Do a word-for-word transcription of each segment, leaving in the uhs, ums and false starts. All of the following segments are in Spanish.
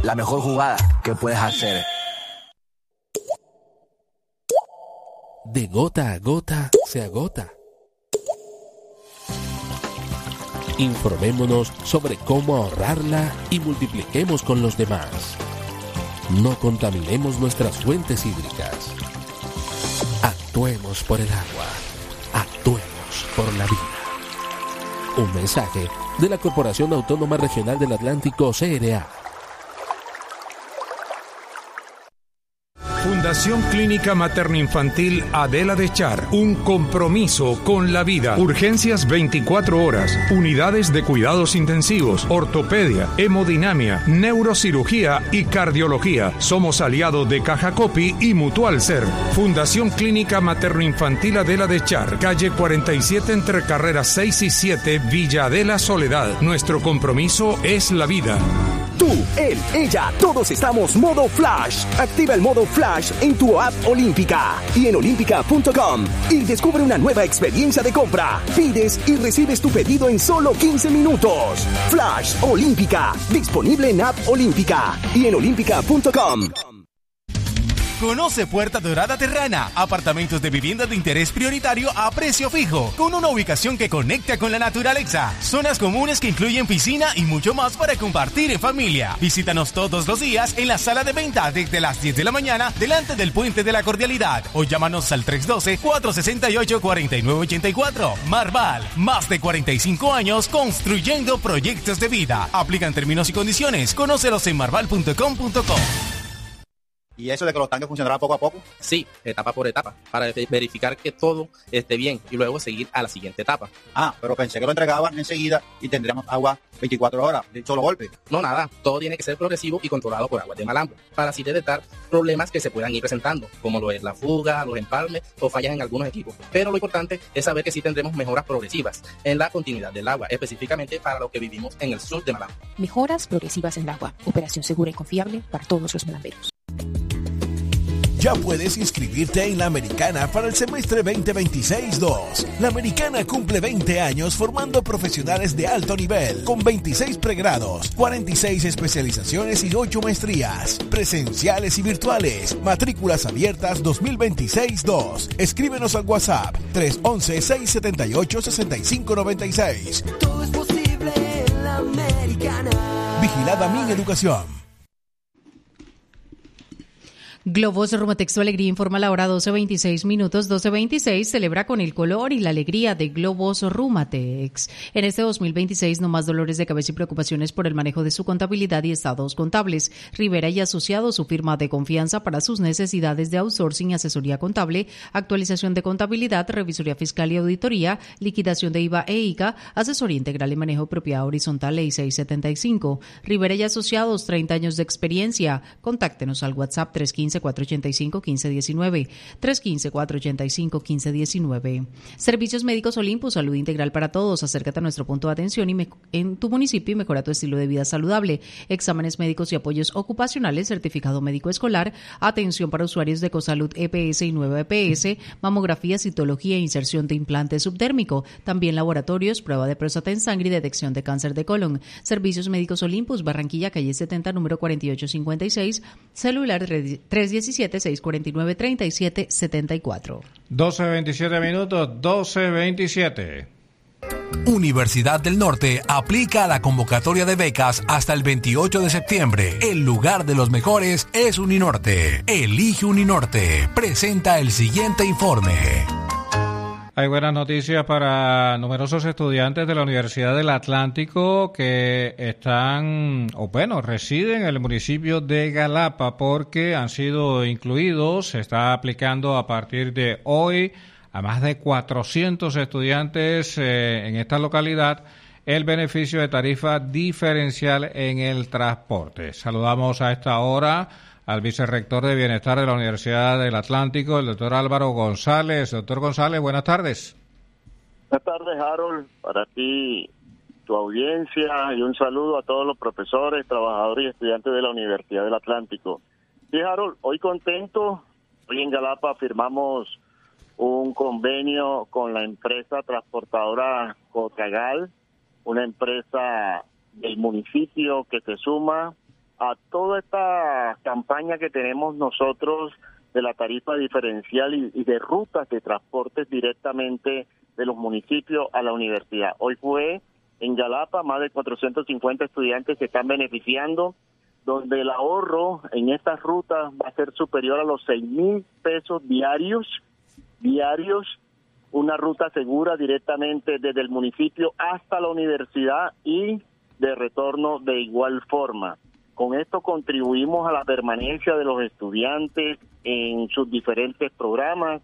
la mejor jugada que puedes hacer. De gota a gota se agota. Informémonos sobre cómo ahorrarla y multipliquemos con los demás. No contaminemos nuestras fuentes hídricas. Actuemos por el agua. Actuemos por la vida. Un mensaje de la Corporación Autónoma Regional del Atlántico, C R A. Fundación Clínica Materno-Infantil Adela de Char, un compromiso con la vida. Urgencias veinticuatro horas, unidades de cuidados intensivos, ortopedia, hemodinamia, neurocirugía y cardiología. Somos aliados de Caja Copi y Mutual Ser. Fundación Clínica Materno-Infantil Adela de Char, calle cuarenta y siete entre carreras seis y siete, Villa Adela Soledad. Nuestro compromiso es la vida. Tú, él, ella, todos estamos modo Flash. Activa el modo Flash en tu app Olímpica y en olímpica punto com y descubre una nueva experiencia de compra. Pides y recibes tu pedido en solo quince minutos. Flash Olímpica, disponible en app Olímpica y en olímpica punto com. Conoce Puerta Dorada Terrana, apartamentos de vivienda de interés prioritario a precio fijo, con una ubicación que conecta con la naturaleza, zonas comunes que incluyen piscina y mucho más para compartir en familia. Visítanos todos los días en la sala de venta desde las diez de la mañana delante del Puente de la Cordialidad o llámanos al tres uno dos, cuatro seis ocho, cuatro nueve ocho cuatro. Marval, más de cuarenta y cinco años construyendo proyectos de vida. Aplican términos y condiciones. Conócelos en marval punto com punto co. ¿Y eso de que los tanques funcionarán poco a poco? Sí, etapa por etapa, para verificar que todo esté bien y luego seguir a la siguiente etapa. Ah, pero pensé que lo entregaban enseguida y tendríamos agua veinticuatro horas, de un solo golpe. No, nada, todo tiene que ser progresivo y controlado por Aguas de Malambo, para así detectar problemas que se puedan ir presentando, como lo es la fuga, los empalmes o fallas en algunos equipos. Pero lo importante es saber que sí tendremos mejoras progresivas en la continuidad del agua, específicamente para los que vivimos en el sur de Malambo. Mejoras progresivas en el agua, operación segura y confiable para todos los malamberos. Ya puedes inscribirte en La Americana para el semestre veinte veintiséis dos. La Americana cumple veinte años formando profesionales de alto nivel, con veintiséis pregrados, cuarenta y seis especializaciones y ocho maestrías, presenciales y virtuales. Matrículas abiertas dos mil veintiséis dos. Escríbenos al WhatsApp tres once, seis setenta y ocho, sesenta y cinco noventa y seis. Todo es posible en La Americana. Vigilada Mi Educación. Globos Rumatex, tu alegría informa la hora doce veintiséis minutos. doce veintiséis celebra con el color y la alegría de Globos Rumatex. En este dos mil veintiséis no más dolores de cabeza y preocupaciones por el manejo de su contabilidad y estados contables. Rivera y Asociados, su firma de confianza para sus necesidades de outsourcing, asesoría contable, actualización de contabilidad, revisoría fiscal y auditoría, liquidación de I V A e I C A, asesoría integral y manejo de propiedad horizontal, ley seiscientos setenta y cinco. Rivera y Asociados, treinta años de experiencia. Contáctenos al WhatsApp tres uno cinco, cuatro ocho cinco, uno cinco uno nueve, tres uno cinco, cuatro ocho cinco, uno cinco uno nueve. Servicios Médicos Olympus, salud integral para todos. Acércate a nuestro punto de atención y me, en tu municipio y mejora tu estilo de vida saludable. Exámenes médicos y apoyos ocupacionales, certificado médico escolar, atención para usuarios de Ecosalud E P S y Nueva E P S, mamografía, citología e inserción de implante subdérmico. También laboratorios, prueba de próstata en sangre y detección de cáncer de colon. Servicios Médicos Olympus, Barranquilla, calle setenta, número cuarenta y ocho cincuenta y seis, celular tres uno siete, seis cuatro nueve, tres siete siete cuatro. doce veintisiete minutos, doce veintisiete. Universidad del Norte aplica a la convocatoria de becas hasta el veintiocho de septiembre. El lugar de los mejores es Uninorte. Elige Uninorte. Presenta el siguiente informe. Hay buenas noticias para numerosos estudiantes de la Universidad del Atlántico que están, o bueno, residen en el municipio de Galapa porque han sido incluidos. Se está aplicando a partir de hoy a más de cuatrocientos estudiantes eh, en esta localidad el beneficio de tarifa diferencial en el transporte. Saludamos a esta hora al vicerrector de Bienestar de la Universidad del Atlántico, el doctor Álvaro González. Doctor González, buenas tardes. Buenas tardes, Harold, para ti, tu audiencia, y un saludo a todos los profesores, trabajadores y estudiantes de la Universidad del Atlántico. Sí, Harold, hoy contento, hoy en Galapa firmamos un convenio con la empresa transportadora Cotragal, una empresa del municipio que se suma a toda esta campaña que tenemos nosotros de la tarifa diferencial y, y de rutas de transportes directamente de los municipios a la universidad. Hoy fue en Galapa, más de cuatrocientos cincuenta estudiantes se están beneficiando, donde el ahorro en estas rutas va a ser superior a los seis mil pesos diarios, diarios, una ruta segura directamente desde el municipio hasta la universidad y de retorno de igual forma. Con esto contribuimos a la permanencia de los estudiantes en sus diferentes programas.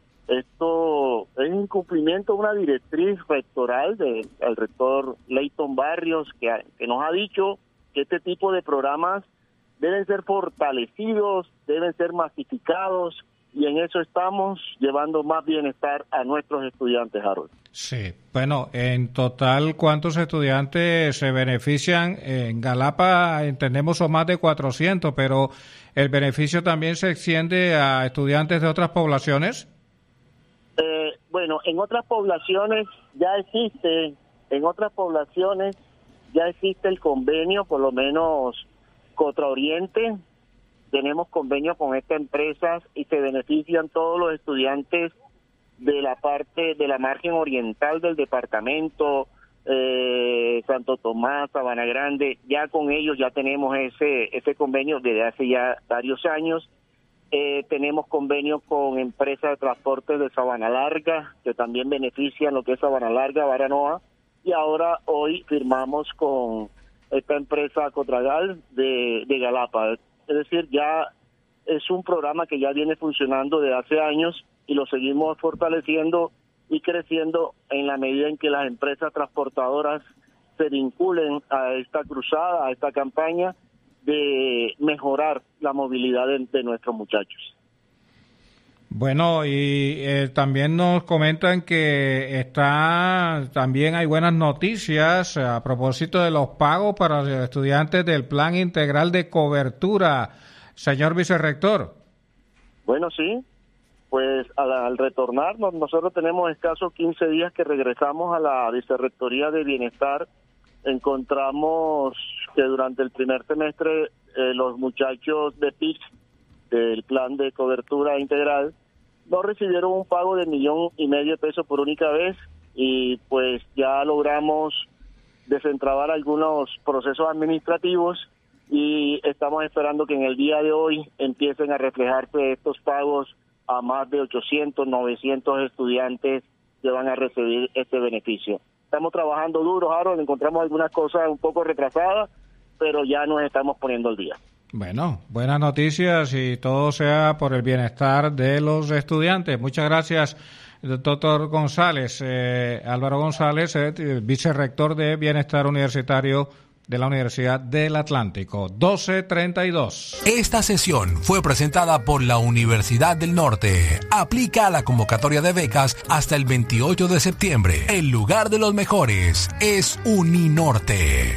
Esto es un cumplimiento de una directriz rectoral del rector Leighton Barrios, que, que nos ha dicho que este tipo de programas deben ser fortalecidos, deben ser masificados, y en eso estamos llevando más bienestar a nuestros estudiantes, Harold. Sí, bueno, en total, ¿cuántos estudiantes se benefician? En Galapa entendemos son más de cuatrocientos, pero ¿el beneficio también se extiende a estudiantes de otras poblaciones? Eh, bueno, en otras poblaciones ya existe, en otras poblaciones ya existe el convenio, por lo menos Cotra Oriente, tenemos convenio con esta empresa y se benefician todos los estudiantes de la parte de la margen oriental del departamento, eh, Santo Tomás, Sabana Grande. Ya con ellos ya tenemos ese ese convenio desde hace ya varios años. Eh, tenemos convenio con empresas de transporte de Sabana Larga, que también benefician lo que es Sabana Larga, Baranoa, y ahora hoy firmamos con esta empresa Cotragal de, de Galapa. Es decir, ya es un programa que ya viene funcionando desde hace años y lo seguimos fortaleciendo y creciendo en la medida en que las empresas transportadoras se vinculen a esta cruzada, a esta campaña de mejorar la movilidad de, de nuestros muchachos. Bueno, y eh, también nos comentan que está también hay buenas noticias a propósito de los pagos para los estudiantes del Plan Integral de Cobertura, señor vicerrector. Bueno, sí, pues al, al retornarnos, nosotros tenemos escasos quince días que regresamos a la Vicerrectoría de Bienestar. Encontramos que durante el primer semestre eh, los muchachos de P I C, del Plan de Cobertura Integral, no recibieron un pago de millón y medio de pesos por única vez, y pues ya logramos desentrabar algunos procesos administrativos y estamos esperando que en el día de hoy empiecen a reflejarse estos pagos a más de ochocientos, novecientos estudiantes que van a recibir este beneficio. Estamos trabajando duro, Harold, encontramos algunas cosas un poco retrasadas, pero ya nos estamos poniendo al día. Bueno, buenas noticias y todo sea por el bienestar de los estudiantes. Muchas gracias, doctor González. Eh, Álvaro González, eh, vicerrector de Bienestar Universitario de la Universidad del Atlántico. doce treinta y dos. Esta sesión fue presentada por la Universidad del Norte. Aplica a la convocatoria de becas hasta el veintiocho de septiembre. El lugar de los mejores es Uninorte.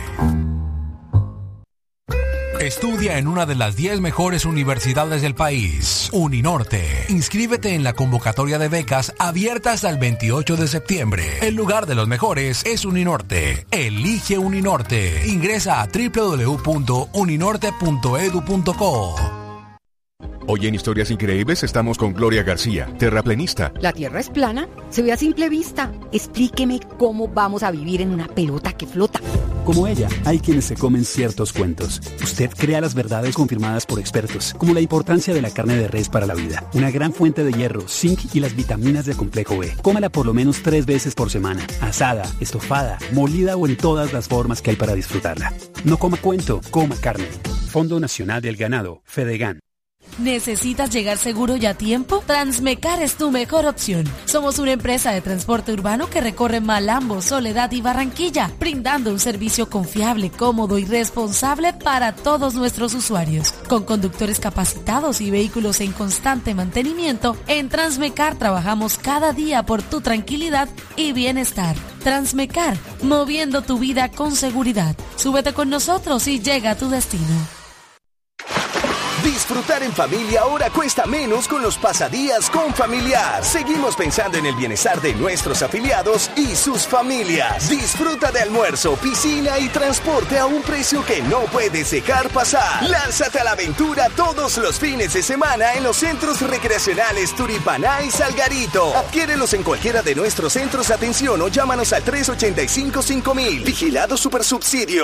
Estudia en una de las diez mejores universidades del país, Uninorte. Inscríbete en la convocatoria de becas abierta hasta el veintiocho de septiembre. El lugar de los mejores es Uninorte. Elige Uninorte. Ingresa a doble u doble u doble u punto uninorte punto edu punto co. Hoy en Historias Increíbles estamos con Gloria García, terraplenista. ¿La Tierra es plana? Se ve a simple vista. Explíqueme cómo vamos a vivir en una pelota que flota. Como ella, hay quienes se comen ciertos cuentos. Usted crea las verdades confirmadas por expertos, como la importancia de la carne de res para la vida, una gran fuente de hierro, zinc y las vitaminas del complejo B. Cómala por lo menos tres veces por semana, asada, estofada, molida o en todas las formas que hay para disfrutarla. No coma cuento, coma carne. Fondo Nacional del Ganado, Fedegan. ¿Necesitas llegar seguro y a tiempo? Transmecar es tu mejor opción. Somos una empresa de transporte urbano que recorre Malambo, Soledad y Barranquilla, brindando un servicio confiable, cómodo y responsable para todos nuestros usuarios. Con conductores capacitados y vehículos en constante mantenimiento, en Transmecar trabajamos cada día por tu tranquilidad y bienestar. Transmecar, moviendo tu vida con seguridad. Súbete con nosotros y llega a tu destino. Disfrutar en familia ahora cuesta menos con los pasadías con Familiar. Seguimos pensando en el bienestar de nuestros afiliados y sus familias. Disfruta de almuerzo, piscina y transporte a un precio que no puedes dejar pasar. Lánzate a la aventura todos los fines de semana en los centros recreacionales Turipaná y Salgarito. Adquiérelos en cualquiera de nuestros centros de atención o llámanos al tres ochenta y cinco cinco mil. Vigilado Supersubsidio.